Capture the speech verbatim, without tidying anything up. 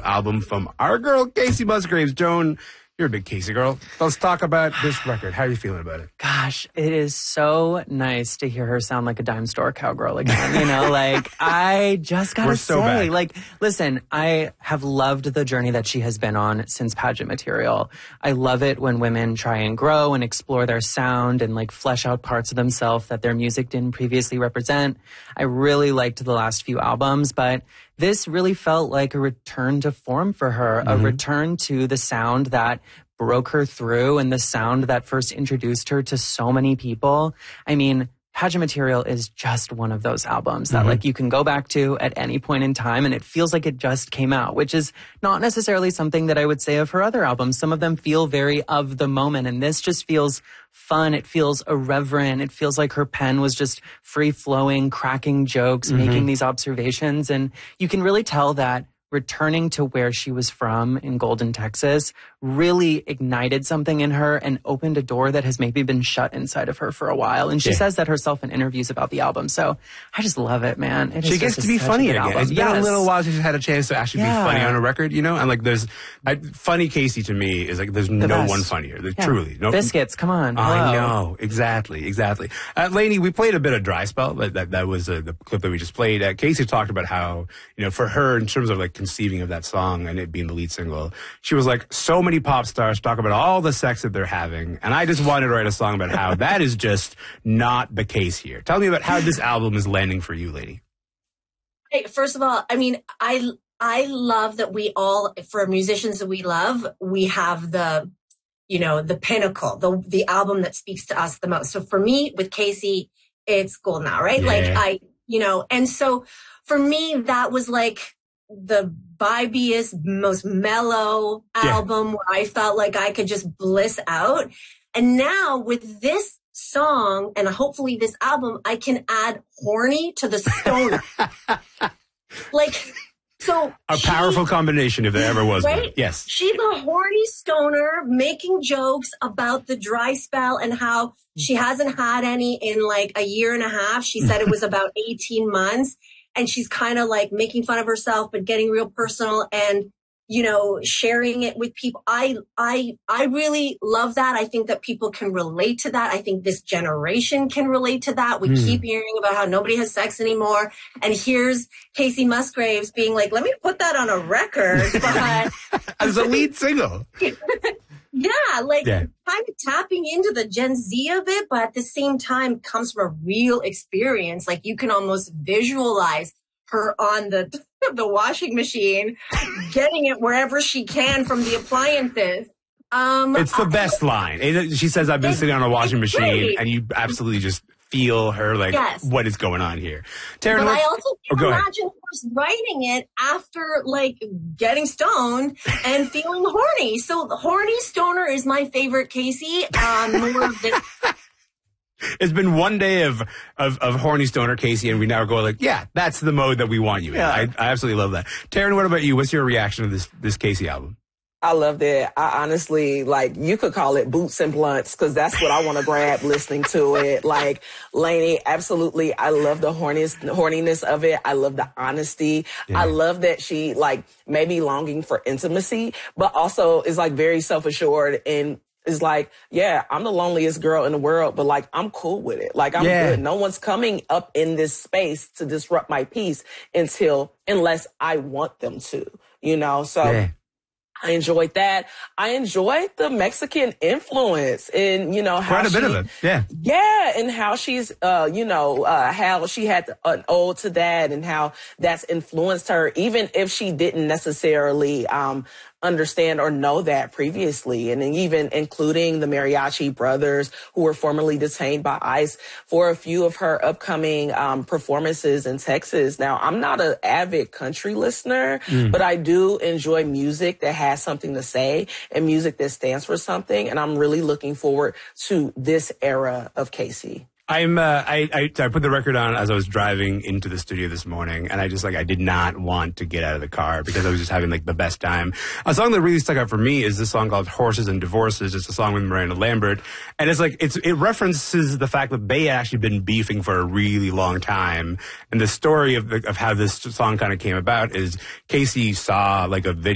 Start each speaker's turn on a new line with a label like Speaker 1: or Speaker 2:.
Speaker 1: album from our girl, Kacey Musgraves. Joan, you're a big Kacey girl. Let's talk about this record. How are you feeling about it?
Speaker 2: Gosh, it is so nice to hear her sound like a dime store cowgirl again. You know, like, I just gotta
Speaker 1: We're
Speaker 2: say,
Speaker 1: so back.
Speaker 2: like, listen, I have loved the journey that she has been on since Pageant Material. I love it when women try and grow and explore their sound and, like, flesh out parts of themselves that their music didn't previously represent. I really liked the last few albums, but this really felt like a return to form for her, mm-hmm. a return to the sound that broke her through and the sound that first introduced her to so many people. I mean, Pageant Material is just one of those albums that, mm-hmm. like, you can go back to at any point in time and it feels like it just came out, which is not necessarily something that I would say of her other albums. Some of them feel very of the moment, and this just feels fun. It feels irreverent. It feels like her pen was just free-flowing, cracking jokes, mm-hmm. making these observations, and you can really tell that returning to where she was from in Golden, Texas, really ignited something in her and opened a door that has maybe been shut inside of her for a while. And she yeah. says that herself in interviews about the album. So I just love it, man. It
Speaker 1: she gets to be funny again.
Speaker 2: Album.
Speaker 1: It's been
Speaker 2: yes.
Speaker 1: a little while since she's had a chance to actually
Speaker 2: yeah.
Speaker 1: be funny on a record, you know? And like there's, I, funny Kacey to me is like there's
Speaker 2: the
Speaker 1: no
Speaker 2: best.
Speaker 1: one funnier. There's
Speaker 2: yeah.
Speaker 1: truly. No,
Speaker 2: Biscuits, come on.
Speaker 1: I
Speaker 2: Hello.
Speaker 1: know. Exactly. Exactly. Uh, Lainey, we played a bit of Dry Spell. That, that, that was uh, the clip that we just played. Uh, Kacey talked about how, you know, for her, in terms of like conceiving of that song, and it being the lead single, she was like, so many pop stars talk about all the sex that they're having, and I just wanted to write a song about how that is just not the case here. Tell me about how this album is landing for you, lady.
Speaker 3: Hey, first of all, I mean, I I love that we all, for musicians that we love, we have the, you know, the pinnacle, the the album that speaks to us the most. So for me, with Kacey, it's Golden Hour, right?
Speaker 1: Yeah.
Speaker 3: Like I, you know, and so for me, that was like the vibiest, most mellow album yeah. where I felt like I could just bliss out. And now with this song and hopefully this album, I can add horny to the stoner. Like, so
Speaker 1: a she, powerful combination if there ever was
Speaker 3: right?
Speaker 1: one. Yes.
Speaker 3: She's a horny stoner making jokes about the dry spell and how she hasn't had any in like a year and a half. She said it was about eighteen months. And she's kind of like making fun of herself, but getting real personal and, you know, sharing it with people. I, I, I really love that. I think that people can relate to that. I think this generation can relate to that. We mm. keep hearing about how nobody has sex anymore. And here's Kacey Musgraves being like, let me put that on a record. But
Speaker 1: as a lead single.
Speaker 3: Yeah, like
Speaker 1: yeah.
Speaker 3: kind of tapping into the Gen Z of it, but at the same time comes from a real experience. Like you can almost visualize her on the the washing machine, getting it wherever she can from the appliances. Um,
Speaker 1: it's the best line. She says, I've been sitting on a washing machine, great. And you absolutely just feel her, like, yes. what is going on here.
Speaker 3: Taryn, but I also can oh, imagine her writing it after, like, getting stoned and feeling horny. So horny stoner is my favorite Kacey. Um, more of this.
Speaker 1: It's been one day of, of, of horny stoner Kacey, and we now go like, yeah, that's the mode that we want you
Speaker 2: yeah.
Speaker 1: in. I, I absolutely love that. Taryn, what about you? What's your reaction to this, this Kacey album?
Speaker 4: I love that. I honestly, like, you could call it boots and blunts because that's what I want to grab listening to it. Like, Lainey, absolutely. I love the horniness, horniness of it. I love the honesty. Yeah. I love that she, like, may be longing for intimacy, but also is, like, very self-assured and is like, yeah, I'm the loneliest girl in the world, but, like, I'm cool with it. Like, I'm yeah. good. No one's coming up in this space to disrupt my peace until, unless I want them to, you know? So. Yeah. I enjoyed that. I enjoyed the Mexican influence and, you know, how
Speaker 1: Quite a
Speaker 4: she,
Speaker 1: bit of it. Yeah.
Speaker 4: Yeah. And how she's, uh, you know, uh, how she had an ode to that and how that's influenced her, even if she didn't necessarily, um, understand or know that previously. And even including the Mariachi brothers who were formerly detained by ICE for a few of her upcoming um, performances in Texas. Now, I'm not an avid country listener, mm. but I do enjoy music that has something to say and music that stands for something. And I'm really looking forward to this era of Kacey.
Speaker 1: I'm, uh, I, I, I put the record on as I was driving into the studio this morning, and I just, like, I did not want to get out of the car because I was just having, like, the best time. A song that really stuck out for me is this song called Horses and Divorces. It's a song with Miranda Lambert. And it's like, it's, it references the fact that they had actually been beefing for a really long time. And the story of, the, of how this song kind of came about is Kacey saw, like, a video